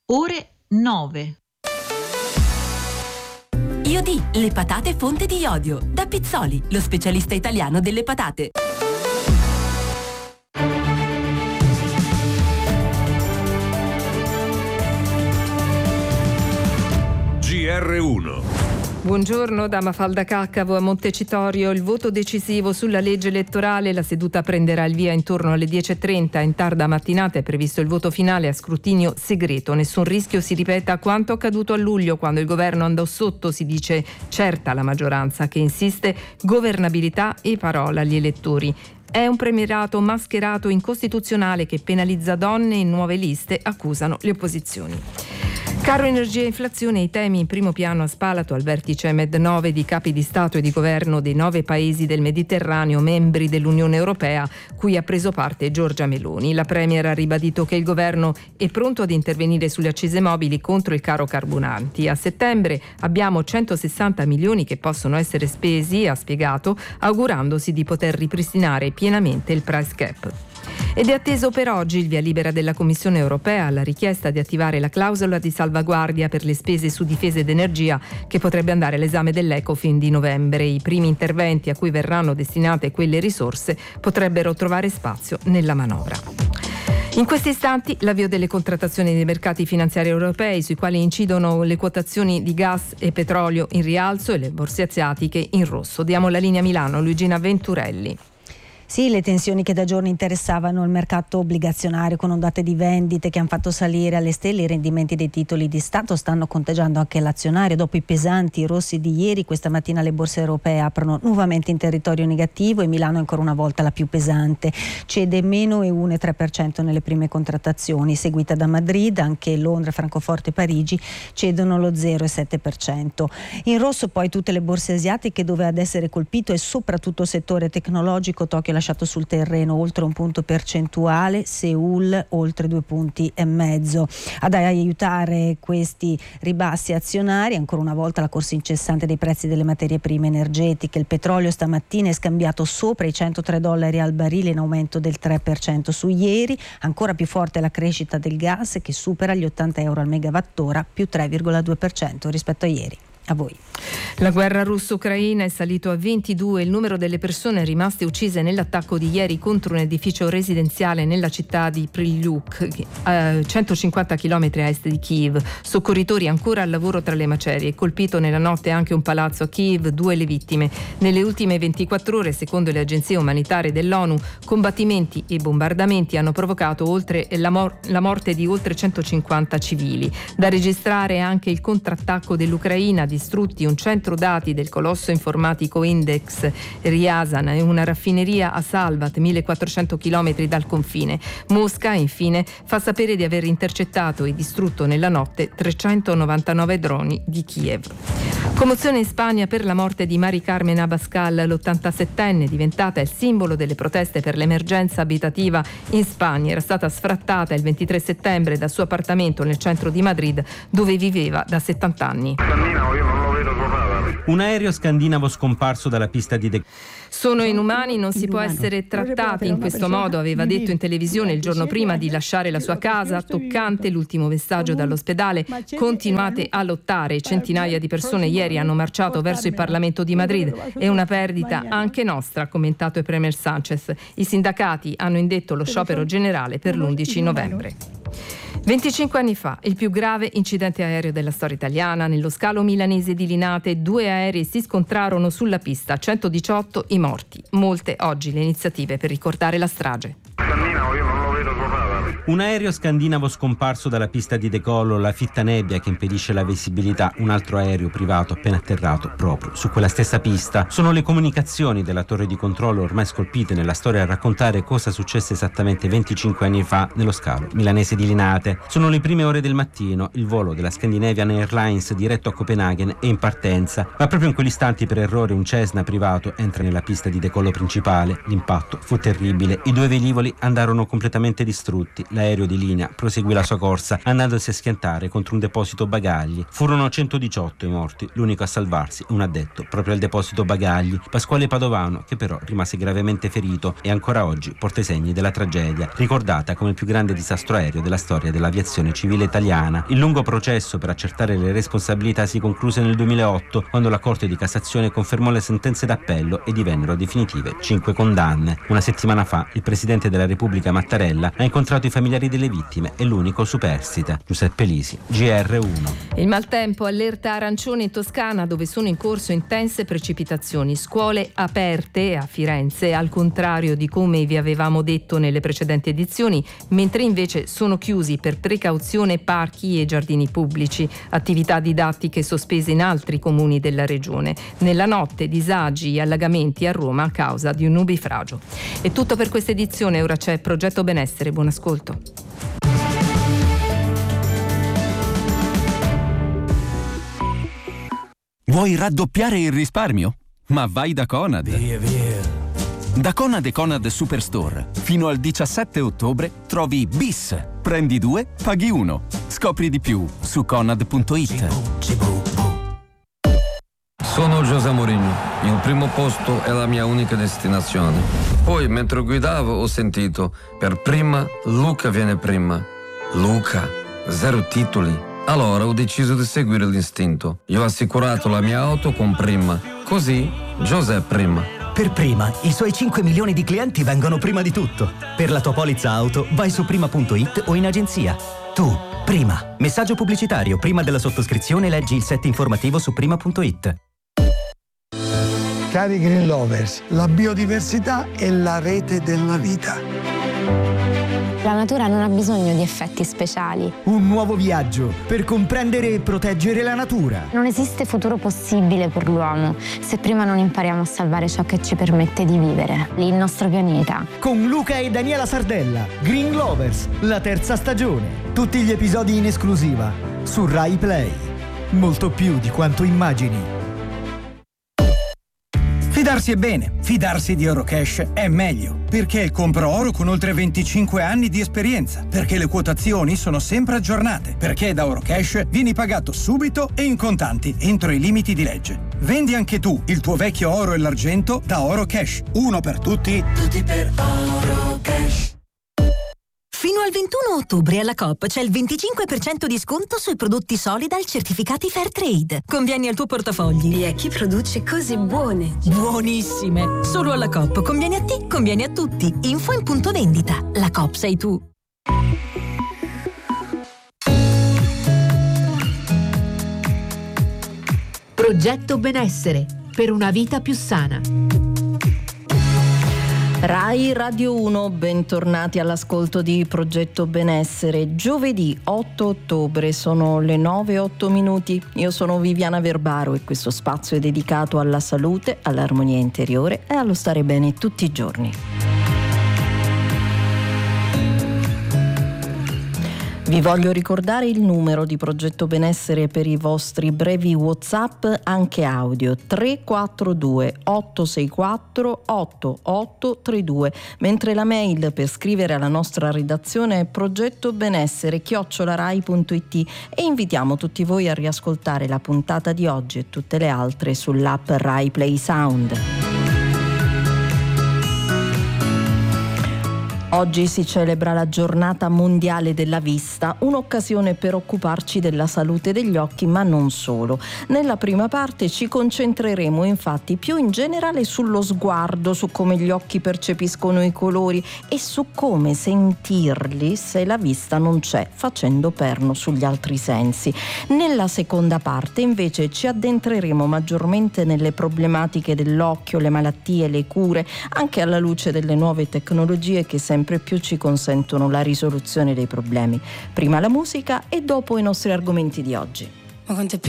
ore 9. Iodì, le patate fonte di iodio. Da Pizzoli, lo specialista italiano delle patate. GR1. Buongiorno da Mafalda Caccavo a Montecitorio. Il voto decisivo sulla legge elettorale. La seduta prenderà il via intorno alle 10.30. In tarda mattinata è previsto il voto finale a scrutinio segreto. Nessun rischio si ripeta quanto accaduto a luglio, quando il governo andò sotto. Si dice certa la maggioranza che insiste, governabilità e parola agli elettori. È un premierato mascherato incostituzionale che penalizza donne in nuove liste, accusano le opposizioni. Caro energia e inflazione, i temi in primo piano a Spalato al vertice Med9 di capi di Stato e di Governo dei 9 paesi del Mediterraneo membri dell'Unione Europea, cui ha preso parte Giorgia Meloni. La Premier ha ribadito che il governo è pronto ad intervenire sulle accise mobili contro il caro carburanti. A settembre abbiamo 160 milioni che possono essere spesi, ha spiegato, augurandosi di poter ripristinare pienamente il price cap. Ed è atteso per oggi il via libera della Commissione Europea alla richiesta di attivare la clausola di salvaguardia per le spese su difesa ed energia, che potrebbe andare all'esame dell'Ecofin di novembre. I primi interventi a cui verranno destinate quelle risorse potrebbero trovare spazio nella manovra. In questi istanti l'avvio delle contrattazioni dei mercati finanziari europei, sui quali incidono le quotazioni di gas e petrolio in rialzo e le borse asiatiche in rosso. Diamo la linea a Milano, Luigina Venturelli. Sì, le tensioni che da giorni interessavano il mercato obbligazionario con ondate di vendite che hanno fatto salire alle stelle i rendimenti dei titoli di Stato stanno contagiando anche l'azionario. Dopo i pesanti rossi di ieri, questa mattina le borse europee aprono nuovamente in territorio negativo e Milano è ancora una volta la più pesante. Cede meno 1,3% nelle prime contrattazioni, seguita da Madrid. Anche Londra, Francoforte e Parigi cedono lo 0,7%. In rosso poi tutte le borse asiatiche, dove ad essere colpito è soprattutto il settore tecnologico. Tokyo lasciato sul terreno oltre 1 punto percentuale, Seul oltre 2,5 punti. Ad aiutare questi ribassi azionari ancora una volta la corsa incessante dei prezzi delle materie prime energetiche. Il petrolio stamattina è scambiato sopra i $103 al barile, in aumento del 3% su ieri. Ancora più forte la crescita del gas, che supera gli €80 al megawattora, più 3,2% rispetto a ieri. A voi. La guerra russo-ucraina è salito a 22 il numero delle persone rimaste uccise nell'attacco di ieri contro un edificio residenziale nella città di Prylyuk, a 150 km a est di Kiev. Soccorritori ancora al lavoro tra le macerie. Colpito nella notte anche un palazzo a Kiev, 2 le vittime. Nelle ultime 24 ore, secondo le agenzie umanitarie dell'ONU, combattimenti e bombardamenti hanno provocato la morte di oltre 150 civili. Da registrare anche il contrattacco dell'Ucraina, distrutti un centro dati del colosso informatico Index Ryazan e una raffineria a Salvat, 1400 km dal confine. Mosca, infine, fa sapere di aver intercettato e distrutto nella notte 399 droni di Kiev. Commozione in Spagna per la morte di Mari Carmen Abascal, l'87enne, diventata il simbolo delle proteste per l'emergenza abitativa in Spagna. Era stata sfrattata il 23 settembre dal suo appartamento nel centro di Madrid, dove viveva da 70 anni. Un aereo scandinavo scomparso dalla pista di Sono inumani, non si può essere trattati in questo modo, aveva detto in televisione il giorno prima di lasciare la sua casa. Toccante l'ultimo messaggio dall'ospedale: continuate a lottare. Centinaia di persone ieri hanno marciato verso il Parlamento di Madrid. È una perdita anche nostra, ha commentato il Premier Sánchez. I sindacati hanno indetto lo sciopero generale per l'11 novembre. 25 anni fa, il più grave incidente aereo della storia italiana. Nello scalo milanese di Linate 2 aerei si scontrarono sulla pista, 118 i morti. Molte oggi le iniziative per ricordare la strage. Un aereo scandinavo scomparso dalla pista di decollo, la fitta nebbia che impedisce la visibilità, un altro aereo privato appena atterrato proprio su quella stessa pista. Sono le comunicazioni della torre di controllo ormai scolpite nella storia a raccontare cosa successe esattamente 25 anni fa nello scalo milanese di Linate. Sono le prime ore del mattino, il volo della Scandinavian Airlines diretto a Copenaghen è in partenza, ma proprio in quegli istanti per errore un Cessna privato entra nella pista di decollo principale. L'impatto fu terribile, i 2 velivoli andarono completamente distrutti. L'aereo di linea proseguì la sua corsa andandosi a schiantare contro un deposito bagagli. Furono 118 i morti, l'unico a salvarsi, un addetto proprio al deposito bagagli, Pasquale Padovano, che però rimase gravemente ferito e ancora oggi porta i segni della tragedia, ricordata come il più grande disastro aereo della storia dell'aviazione civile italiana. Il lungo processo per accertare le responsabilità si concluse nel 2008, quando la Corte di Cassazione confermò le sentenze d'appello e divennero definitive 5 condanne. Una settimana fa il Presidente della Repubblica Mattarella ha incontrato i familiari delle vittime e l'unico superstite. Giuseppe Lisi, GR1. Il maltempo, allerta arancione in Toscana, dove sono in corso intense precipitazioni. Scuole aperte a Firenze, al contrario di come vi avevamo detto nelle precedenti edizioni, mentre invece sono chiusi per precauzione parchi e giardini pubblici. Attività didattiche sospese in altri comuni della regione. Nella notte disagi e allagamenti a Roma a causa di un nubifragio. È tutto per questa edizione, ora c'è Progetto Benessere, buon ascolto. Vuoi raddoppiare il risparmio? Ma vai da Conad. Da Conad e Conad Superstore, fino al 17 ottobre trovi BIS. Prendi 2, paghi 1. Scopri di più su conad.it. Sono José Mourinho. Il primo posto è la mia unica destinazione. Poi, mentre guidavo, ho sentito: per prima, Luca viene prima. Luca, 0 titoli. Allora ho deciso di seguire l'istinto. Io ho assicurato la mia auto con Prima. Così, José prima. Per Prima, i suoi 5 milioni di clienti vengono prima di tutto. Per la tua polizza auto, vai su prima.it o in agenzia. Tu, Prima. Messaggio pubblicitario. Prima della sottoscrizione leggi il set informativo su prima.it. Cari Green Lovers, la biodiversità è la rete della vita. La natura non ha bisogno di effetti speciali. Un nuovo viaggio per comprendere e proteggere la natura. Non esiste futuro possibile per l'uomo se prima non impariamo a salvare ciò che ci permette di vivere, il nostro pianeta. Con Luca e Daniela Sardella, Green Lovers, la terza stagione. Tutti gli episodi in esclusiva su Rai Play. Molto più di quanto immagini. Fidarsi è bene, fidarsi di Eurocash è meglio, perché compro oro con oltre 25 anni di esperienza, perché le quotazioni sono sempre aggiornate, perché da Eurocash vieni pagato subito e in contanti, entro i limiti di legge. Vendi anche tu il tuo vecchio oro e l'argento da Eurocash. Uno per tutti, tutti per Eurocash. Fino al 21 ottobre alla Coop c'è il 25% di sconto sui prodotti Solidal certificati Fairtrade. Convieni al tuo portafogli. E a chi produce cose buone. Buonissime! Solo alla Coop. Convieni a te, convieni a tutti. Info in punto vendita. La Coop sei tu. Progetto Benessere. Per una vita più sana. Rai Radio 1, bentornati all'ascolto di Progetto Benessere. Giovedì 8 ottobre, sono le 9:08. Io sono Viviana Verbaro e questo spazio è dedicato alla salute, all'armonia interiore e allo stare bene tutti i giorni. Vi voglio ricordare il numero di Progetto Benessere per i vostri brevi WhatsApp, anche audio, 342 864 8832, mentre la mail per scrivere alla nostra redazione è progettobenessere@rai.it e invitiamo tutti voi a riascoltare la puntata di oggi e tutte le altre sull'app Rai Play Sound. Oggi si celebra la Giornata Mondiale della Vista, un'occasione per occuparci della salute degli occhi, ma non solo. Nella prima parte ci concentreremo infatti più in generale sullo sguardo, su come gli occhi percepiscono i colori e su come sentirli se la vista non c'è, facendo perno sugli altri sensi. Nella seconda parte invece ci addentreremo maggiormente nelle problematiche dell'occhio, le malattie, le cure, anche alla luce delle nuove tecnologie che sempre più ci consentono la risoluzione dei problemi. Prima la musica e dopo i nostri argomenti di oggi. Ma quanto è